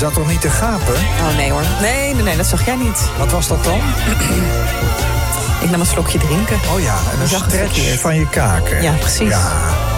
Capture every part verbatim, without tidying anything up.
zat toch niet te gapen? Oh nee hoor. Nee, nee, nee, dat zag jij niet. Wat was dat dan? Ik nam een slokje drinken. Oh ja, en een zag stretch van je kaken. Ja, precies. Ja.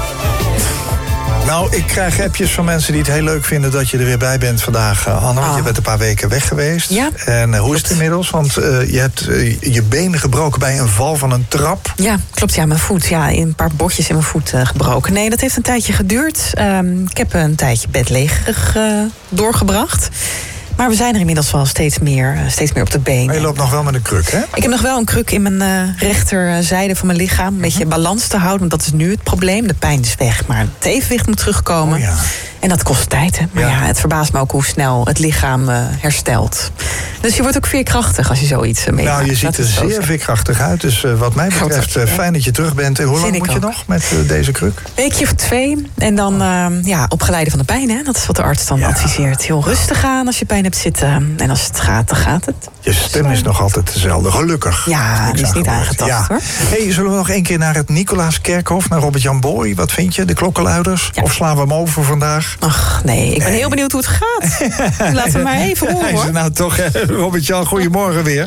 Nou, ik krijg appjes van mensen die het heel leuk vinden dat je er weer bij bent vandaag, Anne. Want Oh. je bent een paar weken weg geweest. Ja. En uh, hoe is het inmiddels? Want uh, je hebt uh, je benen gebroken bij een val van een trap. Ja, klopt. Ja, mijn voet. Ja, een paar botjes in mijn voet uh, gebroken. Nee, dat heeft een tijdje geduurd. Um, ik heb een tijdje bedlegerig uh, doorgebracht. Maar we zijn er inmiddels wel steeds meer, steeds meer op de been. Maar je loopt nog wel met een kruk, hè? Ik heb nog wel een kruk in mijn uh, rechterzijde van mijn lichaam. Een beetje balans te houden, want dat is nu het probleem. De pijn is weg, maar het evenwicht moet terugkomen. Oh ja. En dat kost tijd, hè? Maar ja. ja, het verbaast me ook hoe snel het lichaam uh, herstelt. Dus je wordt ook veerkrachtig als je zoiets uh, meemaakt. Nou, je ziet er zeer veerkrachtig uit. Dus uh, wat mij betreft, uh, fijn dat je terug bent. En hoe lang moet je nog met uh, deze kruk? Een weekje of twee. En dan uh, ja, opgeleide van de pijn, hè? Dat is wat de arts dan ja. adviseert. Heel rustig aan als je pijn hebt zitten. En als het gaat, dan gaat het. Je stem is nog altijd dezelfde, gelukkig. Ja, die is niet aangetast, ja. hoor. Hey, zullen we nog één keer naar het Nicolaaskerkhof, naar Robert-Jan Boy? Wat vind je, de klokkenluiders? Ja. Of slaan we hem over vandaag? Ach, nee, ik ben nee. heel benieuwd hoe het gaat. Laten we maar even horen, hoor. Nou toch, Robert-Jan, goedemorgen weer.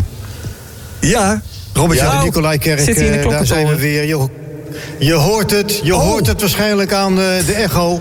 Ja, Robert-Jan. Ja, de Nicolaaskerk, uh, daar zijn we weer. Je, je hoort het, je oh. hoort het waarschijnlijk aan de, de echo.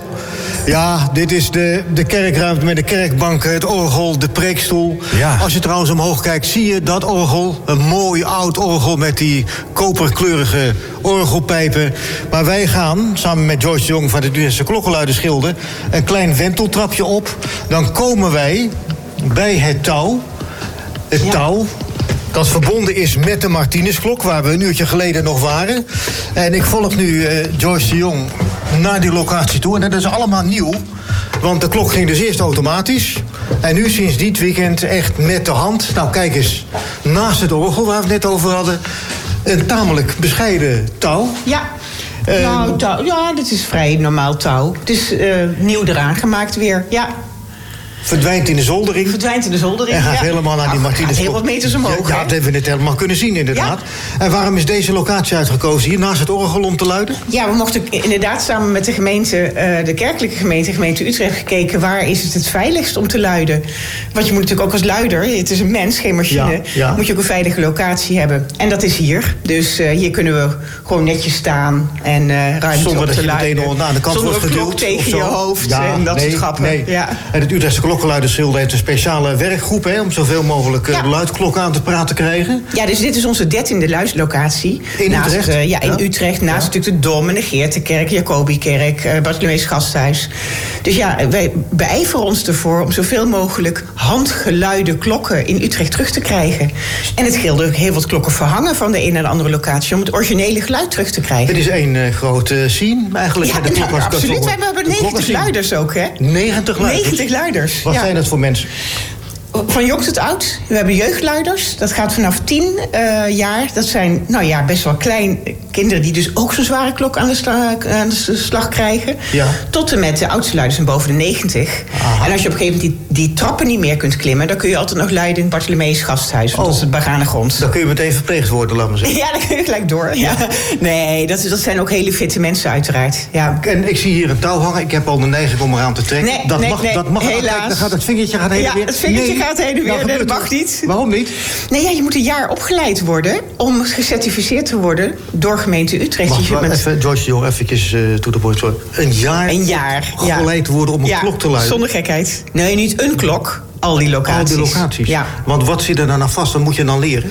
Ja, dit is de, de kerkruimte met de kerkbanken, het orgel, de preekstoel. Ja. Als je trouwens omhoog kijkt, zie je dat orgel. Een mooi oud orgel met die koperkleurige orgelpijpen. Maar wij gaan, samen met Joyce de Jong van de Utrechtse Klokkenluidersgilde, een klein wenteltrapje op. Dan komen wij bij het touw. Het ja. touw. Dat verbonden is met de Martinusklok, waar we een uurtje geleden nog waren. En ik volg nu uh, Joyce de Jong naar die locatie toe. En dat is allemaal nieuw. Want de klok ging dus eerst automatisch. En nu sinds dit weekend echt met de hand. Nou, kijk eens. Naast het orgel waar we het net over hadden. Een tamelijk bescheiden touw. Ja. Uh, nou, touw, ja, dit is vrij normaal touw. Het is uh, nieuw eraan gemaakt weer, ja. Verdwijnt in de zoldering. Verdwijnt in de zoldering, En gaat ja. helemaal naar die Martinus. Heel wat meters omhoog. Ja, ja, dat hebben we net helemaal kunnen zien, inderdaad. Ja. En waarom is deze locatie uitgekozen hier, naast het orgel, om te luiden? Ja, we mochten inderdaad samen met de gemeente, uh, de kerkelijke gemeente, gemeente Utrecht, gekeken waar is het het veiligst om te luiden. Want je moet natuurlijk ook als luider, het is een mens, geen machine, ja, ja. moet je ook een veilige locatie hebben. En dat is hier. Dus uh, hier kunnen we gewoon netjes staan en uh, ruimte Zonder op dat te je luiden. meteen aan de kant Zonder wordt geduwd. Zonder tegen je hoofd ja, en dat nee, soort grappen. Nee. Ja. En het Utrechtse Klokkenluidersgilde heeft een speciale werkgroep, hè, om zoveel mogelijk uh, ja. luidklokken aan te praten krijgen. Ja, dus dit is onze dertiende luidlocatie. In naast, Utrecht? Uh, ja, in ja. Utrecht. Naast ja. natuurlijk de Dom en de Geertenkerk, Jacobikerk, uh, Bartholomeus Gasthuis. Dus ja, wij beijveren ons ervoor om zoveel mogelijk handgeluide klokken in Utrecht terug te krijgen. En het scheelde ook heel wat klokken verhangen van de een naar de andere locatie om het originele geluid terug te krijgen. Het is één uh, grote scene eigenlijk. Ja, de klok nou, absoluut. We hebben negentig luiders ook, hè? negentig luiders? negentig luiders. Wat ja. zijn dat voor mensen? Van jong tot oud. We hebben jeugdluiders. Dat gaat vanaf tien uh, jaar. Dat zijn nou ja, best wel klein kinderen die dus ook zo'n zware klok aan de, slag, aan de slag krijgen. Ja. Tot en met de oudste luiders zijn boven de negentig. Aha. En als je op een gegeven moment die, die trappen niet meer kunt klimmen, dan kun je altijd nog luiden in het Bartholomeus Gasthuis. Want oh. dat is het begane grond. Dan kun je meteen verpleegd worden, laat maar zeggen. Ja, dan kun je gelijk door. Ja. Ja. Nee, dat, is, dat zijn ook hele fitte mensen uiteraard. Ja. En ik zie hier een touw hangen. Ik heb al de neiging om eraan te trekken. Nee, dat nee, mag, nee, dat mag helaas. Kijk, dan gaat het vingertje gaat heen en ja, weer. het vingertje nee. gaat heen en weer. Ja, nee, dat mag niet. Waarom niet? Nee, ja, je moet een jaar opgeleid worden om gecertificeerd te worden door gemeente Utrecht. Wacht, je met... even, Joyce de Jong, eventjes uh, to the point. Een jaar, een jaar opgeleid ja. worden om een ja, klok te luiden? Zonder gekheid. Nee, niet een klok. Al die locaties. Al die locaties. Ja. Want wat zit er dan aan vast? Wat moet je dan leren?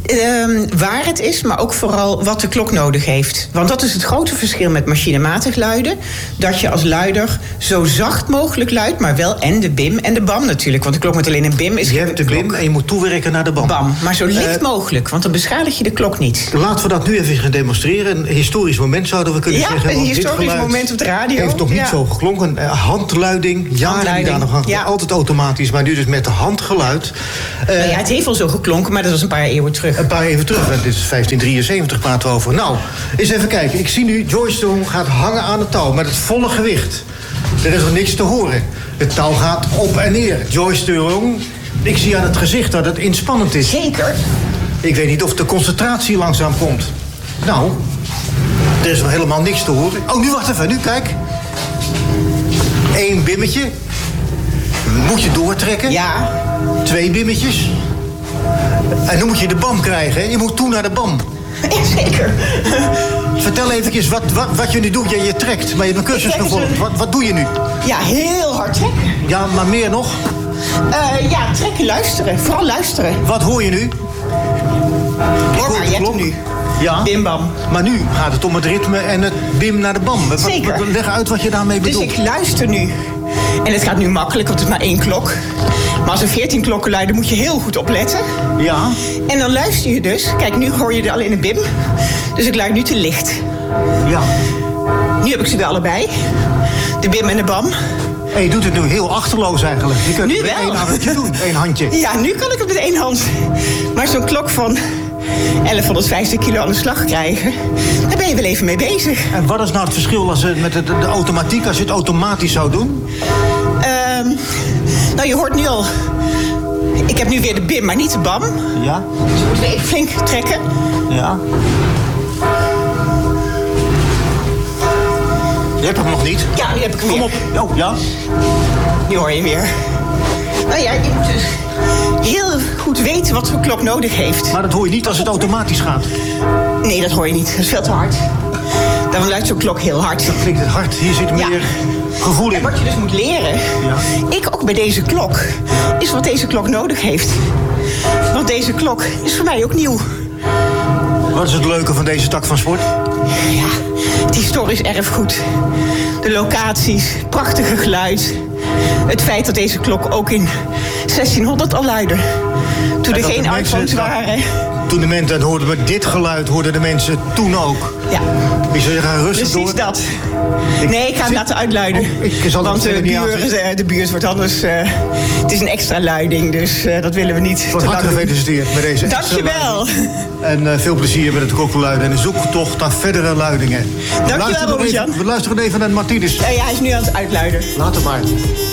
Um, waar het is, maar ook vooral wat de klok nodig heeft. Want dat is het grote verschil met machinematig luiden. Dat je als luider zo zacht mogelijk luidt, maar wel en de bim en de bam natuurlijk. Want de klok met alleen een bim is je geen hebt de klok. bim en je moet toewerken naar de bam. bam. Maar zo licht uh, mogelijk, want dan beschadig je de klok niet. Laten we dat nu even gaan demonstreren. Een historisch moment zouden we kunnen ja, zeggen. Ja, een historisch moment op de radio. Heeft nog niet ja. zo geklonken. Uh, handluiding, jaren daar nog aan. Ja. Altijd automatisch, maar nu dus met de hand geluid. Uh, nou ja, het heeft wel zo geklonken, maar dat was een paar eeuwen terug. Een paar eeuwen terug. Dit is vijftien drieënzeventig praten we over. Nou, eens even kijken. Ik zie nu Joyce de Jong gaat hangen aan het touw met het volle gewicht. Er is nog niks te horen. Het touw gaat op en neer. Joyce de Jong, ik zie aan het gezicht dat het inspannend is. Zeker. Ik weet niet of de concentratie langzaam komt. Nou, er is nog helemaal niks te horen. Oh, nu wacht even. Nu, kijk. Eén bimmetje. moet je doortrekken. Ja. Twee bimmetjes. En dan moet je de bam krijgen. Hè? Je moet toe naar de bam. Ja, zeker. Vertel even wat, wat, wat je nu doet. Je, je trekt, maar je hebt een cursus gevolgd. Een... Wat, wat doe je nu? Ja, heel hard trekken. Ja, maar meer nog? Uh, ja, trekken, luisteren. Vooral luisteren. Wat hoor je nu? Hoor maar, je hebt hem nu. Ja. Bim bam. Maar nu gaat het om het ritme en het bim naar de bam. Wat, zeker. Wat, leg uit wat je daarmee bedoelt. Dus ik luister nu. En het gaat nu makkelijk, want het is maar één klok. Maar als er veertien klokken luiden, moet je heel goed opletten. Ja. En dan luister je dus. Kijk, nu hoor je alleen een bim. Dus ik luid nu te licht. Ja. Nu heb ik ze weer allebei. De bim en de bam. En je doet het nu heel achterloos eigenlijk. Je kunt nu het met wel. één handje doen, één handje. Ja, nu kan ik het met één hand. Maar zo'n klok van elfhonderdvijftig kilo aan de slag krijgen, daar ben je wel even mee bezig. En wat is nou het verschil als het met de, de, de automatiek, als je het automatisch zou doen? Um, nou, je hoort nu al. Ik heb nu weer de bim, maar niet de bam. Ja. Dus we moeten even flink trekken. Ja. Je hebt hem nog niet. Ja, nu heb ik hem Kom weer. op. Oh, ja. Nu hoor je hem weer. Nou ja, je moet dus heel goed weten wat zo'n klok nodig heeft. Maar dat hoor je niet als het automatisch gaat. Nee, dat hoor je niet. Dat is veel te hard. Dan luidt zo'n klok heel hard. Dan klinkt het hard. Hier zit meer ja. gevoel in. En wat je dus moet leren, ja. ik ook bij deze klok, is wat deze klok nodig heeft. Want deze klok is voor mij ook nieuw. Wat is het leuke van deze tak van sport? Ja, het historisch erfgoed. De locaties, prachtige geluid. Het feit dat deze klok ook in zestienhonderd al luidde. Toen er geen iPhones waren. Toen de mensen hoorden we dit geluid, hoorden de mensen toen ook. Ja. Ik zou je gaan rustig Precies door. dat. Nee, ik ga hem laten uitluiden. Oh, ik zal Want de buurt, de buurt wordt anders... Uh, het is een extra luiding, dus uh, dat willen we niet. Van harte gefeliciteerd met deze Dankjewel. En uh, veel plezier met het klokkenluiden. En de zoektocht naar verdere luidingen. Dankjewel, Robert-Jan. We luisteren even naar Martinez. Uh, ja, hij is nu aan het uitluiden. Laat hem maar.